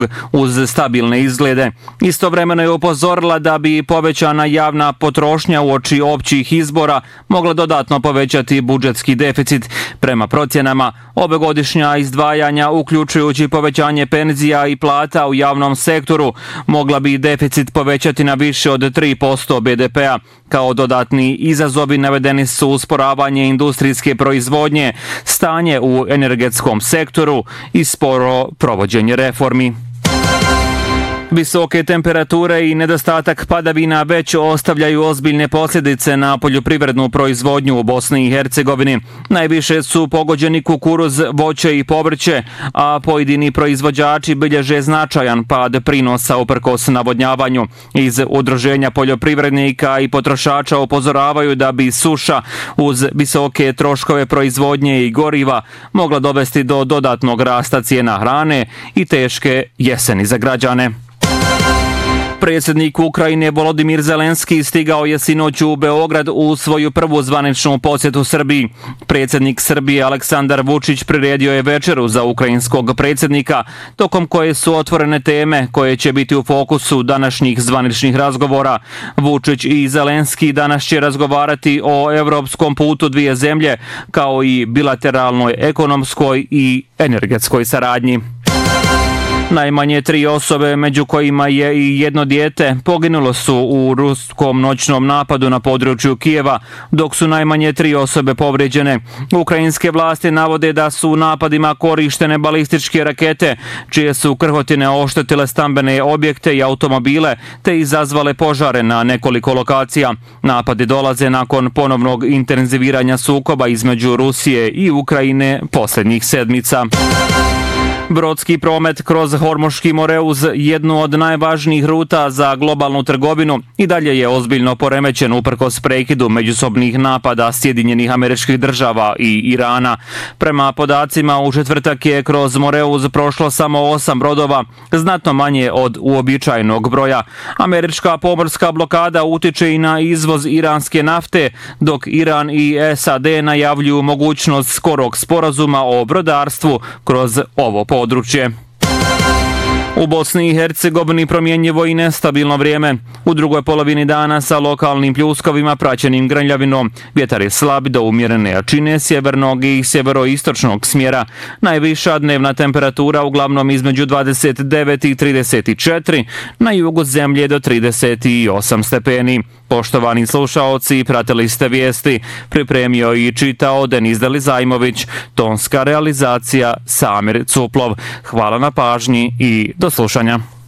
uz stabilne izglede. Istovremeno je upozorila da bi povećana javna potrošnja uoči općih izbora mogla dodatno povećati budžetski deficit. Prema procjenama, ovogodišnja izdvajanja, uključujući povećanje penzija i plata u javnom sektoru, mogla bi deficit povećati na više od 3% BDP-a. Kao dodatni izazovi navedeni su usporavanje industrijske proizvodnje, stanje u energetskom sektoru i sporo provođenje reformi. Visoke temperature i nedostatak padavina već ostavljaju ozbiljne posljedice na poljoprivrednu proizvodnju u Bosni i Hercegovini. Najviše su pogođeni kukuruz, voće i povrće, a pojedini proizvođači bilježe značajan pad prinosa uprkos navodnjavanju. Iz Udruženja poljoprivrednika i potrošača upozoravaju da bi suša uz visoke troškove proizvodnje i goriva mogla dovesti do dodatnog rasta cijena hrane i teške jeseni za građane. Predsjednik Ukrajine Volodimir Zelenski stigao je sinoć u Beograd u svoju prvu zvaničnu posjetu Srbiji. Predsjednik Srbije Aleksandar Vučić priredio je večeru za ukrajinskog predsjednika, tokom koje su otvorene teme koje će biti u fokusu današnjih zvaničnih razgovora. Vučić i Zelenski danas će razgovarati o evropskom putu dvije zemlje, kao i bilateralnoj ekonomskoj i energetskoj saradnji. Najmanje 3 osobe, među kojima je i jedno dijete, poginulo su u ruskom noćnom napadu na području Kijeva, dok su najmanje 3 osobe povrijeđene. Ukrajinske vlasti navode da su u napadima korištene balističke rakete, čije su krhotine oštetile stambene objekte i automobile, te izazvale požare na nekoliko lokacija. Napadi dolaze nakon ponovnog intenziviranja sukoba između Rusije i Ukrajine posljednjih sedmica. Brodski promet kroz Hormuški moreuz, jednu od najvažnijih ruta za globalnu trgovinu, i dalje je ozbiljno poremećen uprkos prekidu međusobnih napada Sjedinjenih Američkih Država i Irana. Prema podacima, u četvrtak je kroz moreuz prošlo samo 8 brodova, znatno manje od uobičajenog broja. Američka pomorska blokada utiče i na izvoz iranske nafte, dok Iran i SAD najavljuju mogućnost skorog sporazuma o brodarstvu kroz ovo područje. U Bosni i Hercegovini promjenjivo i nestabilno vrijeme. U drugoj polovini dana sa lokalnim pljuskovima praćenim grmljavinom. Vjetar je slab do umjerene jačine sjevernog i sjeveroistočnog smjera. Najviša dnevna temperatura uglavnom između 29 i 34, na jugu zemlje do 38 stepeni. Poštovani slušaoci, pratili ste vijesti. Pripremio i čitao Denis Delizajmović. Tonska realizacija Samir Cuplov. Hvala na pažnji i do slušanja.